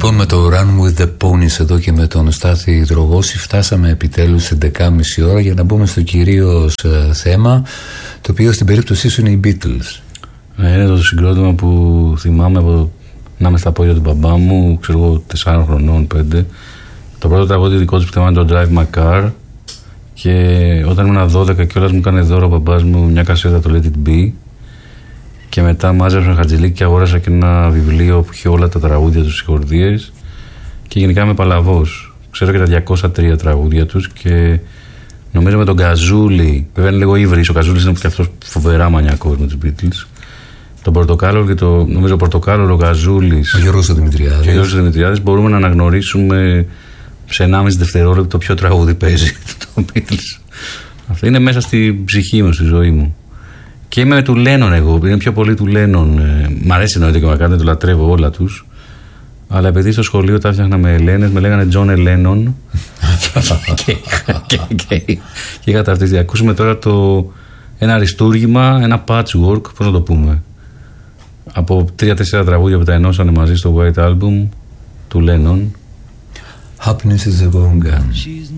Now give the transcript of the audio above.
Λοιπόν, με το Run with the Ponies εδώ και με τον Στάθη Δρογώση φτάσαμε επιτέλους 11.30 ώρα για να μπούμε στο κυρίως θέμα, το οποίο στην περίπτωσή σου είναι οι Beatles. Είναι το συγκρότημα που θυμάμαι από να είμαι στα πόδια του μπαμπά μου, ξέρω εγώ 4 χρονών, 5. Το πρώτο τραγούδι δικό του που θυμάμαι το Drive My Car, και όταν ήμουν 12 κιόλας μου έκανε δώρο ο μπαμπάς μου μια κασέτα, το Let It Be, και μετά μάζεψα ένα χατζηλίκι και αγόρασα και ένα βιβλίο που είχε όλα τα τραγούδια τους, συγχορδίες, και γενικά είμαι παλαβός. Ξέρω και τα 203 τραγούδια τους και νομίζω με τον Καζούλη, βέβαια είναι λίγο ύβρις, ο Καζούλης είναι και αυτός φοβερά μανιακός με τους Beatles. Τον Πορτοκάλο και νομίζω Πορτοκάλο, ο Καζούλης, ο Γιώργος Δημητριάδης, μπορούμε να αναγνωρίσουμε σε 1,5 δευτερόλεπτο ποιο τραγούδι παίζει το Beatles. Αυτό είναι μέσα στην ψυχή μου, στη ζωή μου. Και είμαι με του Λένον εγώ, είναι πιο πολύ του Λένον. Μ' αρέσει εννοείται και μακάρι, το λατρεύω όλα τους. Αλλά επειδή στο σχολείο τα έφτιαχνα με Ελένες, με λέγανε Τζον Ελένον. Και είχα ταυτιστεί. Ακούσουμε τώρα ένα αριστούργημα, ένα patchwork, πώς να το πούμε, από 3-4 τραγούδια που τα ενώσανε μαζί στο White Album του Lennon. Happiness is a Gone Gun.